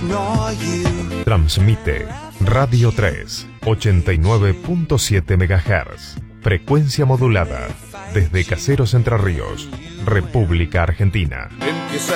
Transmite Radio 3, 89.7 MHz. Frecuencia modulada. Desde Caseros, Entre Ríos, República Argentina.